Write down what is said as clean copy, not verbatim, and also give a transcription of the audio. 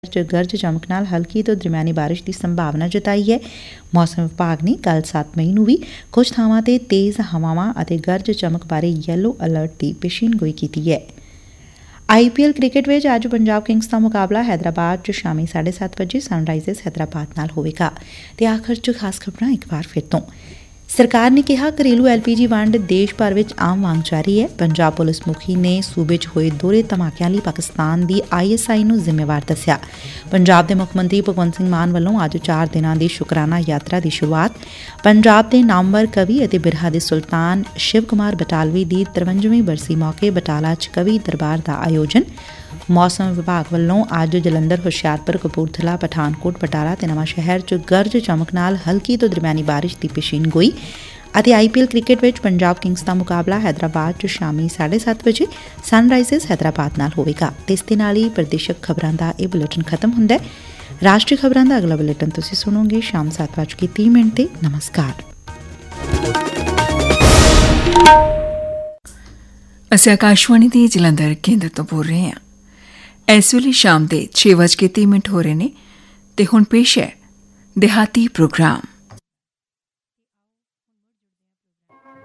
ਗਰਜ ਚਮਕ ਨਾਲ ਹਲਕੀ ਤੋਂ ਦਰਮਿਆਨੀ ਬਾਰਿਸ਼ ਦੀ ਸੰਭਾਵਨਾ ਜਤਾਈ ਹੈ। ਮੌਸਮ ਵਿਭਾਗ ਨੇ ਕੱਲ੍ਹ 7 ਮਈ ਨੂੰ ਵੀ ਕੁਝ ਥਾਵਾਂ ਤੇ ਤੇਜ਼ ਹਵਾਵਾਂ ਅਤੇ ਗਰਜ ਚਮਕ ਬਾਰੇ ਯੈਲੋ ਅਲਰਟ ਦੀ ਪੇਸ਼ੀਨਗੋਈ ਕੀਤੀ ਹੈ। IPL ਕ੍ਰਿਕਟ ਵਿੱਚ ਅੱਜ ਪੰਜਾਬ ਕਿੰਗਜ਼ ਦਾ ਮੁਕਾਬਲਾ ਹੈਦਰਾਬਾਦ 'ਚ ਸ਼ਾਮੀ 7:30 ਵਜੇ ਸਨਰਾਈਜ਼ਰਸ ਹੈਦਰਾਬਾਦ ਨਾਲ ਹੋਵੇਗਾ। ਤੇ ਆਖਰ 'ਚ ਖਾਸ ਖਬਰਾਂ ਇੱਕ ਵਾਰ ਫਿਰ ਤੋਂ। ਸਰਕਾਰ ਨੇ ਕਿਹਾ ਘਰੇਲੂ LPG ਵੰਡ ਦੇਸ਼ ਭਰ ਵਿੱਚ ਆਮ ਵਾਂਗ ਜਾਰੀ ਹੈ। ਪੰਜਾਬ ਪੁਲਿਸ ਮੁਖੀ ਨੇ ਸੂਬੇ 'ਚ ਹੋਏ ਦੋਹਰੇ ਧਮਾਕਿਆਂ ਲਈ ਪਾਕਿਸਤਾਨ ਦੀ ISI ਨੂੰ ਜ਼ਿੰਮੇਵਾਰ ਦੱਸਿਆ। ਪੰਜਾਬ ਦੇ ਮੁੱਖ ਮੰਤਰੀ ਭਗਵੰਤ ਸਿੰਘ ਮਾਨ ਵੱਲੋਂ ਅੱਜ 4 ਦਿਨਾਂ ਦੀ ਸ਼ੁਕਰਾਨਾ ਯਾਤਰਾ ਦੀ ਸ਼ੁਰੂਆਤ। ਪੰਜਾਬ ਦੇ ਨਾਮਵਰ ਕਵੀ ਅਤੇ ਬਿਰਹਾ ਦੇ ਸੁਲਤਾਨ ਸ਼ਿਵ ਕੁਮਾਰ ਬਟਾਲਵੀ ਦੀ 53ਵੀਂ ਬਰਸੀ ਮੌਕੇ ਬਟਾਲਾ 'ਚ ਕਵੀ ਦਰਬਾਰ ਦਾ ਆਯੋਜਨ। ਮੌਸਮ ਵਿਭਾਗ ਵੱਲੋਂ ਅੱਜ ਜਲੰਧਰ, ਹੁਸ਼ਿਆਰਪੁਰ, ਕਪੂਰਥਲਾ, ਪਠਾਨਕੋਟ, ਬਟਾਲਾ ਤੇ ਨਵਾਂ ਸ਼ਹਿਰ 'ਚ ਗਰਜ ਚਮਕ ਨਾਲ ਹਲਕੀ ਤੋਂ ਦਰਮਿਆਨੀ ਬਾਰਿਸ਼ ਦੀ ਪੇਸ਼ੀਨਗੋਈ। ਅਤੇ IPL ਕ੍ਰਿਕਟ ਵਿੱਚ ਪੰਜਾਬ ਕਿੰਗਜ਼ ਦਾ ਮੁਕਾਬਲਾ ਹੈਦਰਾਬਾਦ 'ਚ ਸ਼ਾਮੀ 7:30 ਵਜੇ ਸਨਰਾਈਜ਼ਰਸ ਹੈਦਰਾਬਾਦ ਨਾਲ ਹੋਵੇਗਾ। ਤੇ ਇਸ ਦੇ ਨਾਲ ਹੀ ਪ੍ਰਦੇਸ਼ਕ ਖਬਰਾਂ ਦਾ ਇਹ ਬੁਲੇਟਿਨ ਖਤਮ ਹੁੰਦਾ ਹੈ। ਰਾਸ਼ਟਰੀ ਖਬਰਾਂ ਦਾ ਅਗਲਾ ਬੁਲੇਟਿਨ ਤੁਸੀਂ ਸੁਣੋਗੇ ਸ਼ਾਮ 7:30 ਤੇ। ਨਮਸਕਾਰ। ਅਸੀਂ ਆਕਾਸ਼ਵਾਣੀ ਦੇ ਜਲੰਧਰ ਕੇਂਦਰ ਤੋਂ ਬੋਲ ਰਹੇ ਹਾਂ। ਇਸ ਵੇਲੇ ਸ਼ਾਮ ਦੇ 6:30 ਹੋ ਰਹੇ ਨੇ ਤੇ ਹੁਣ ਪੇਸ਼ ਹੈ ਦਿਹਾਤੀ ਪ੍ਰੋਗਰਾਮ।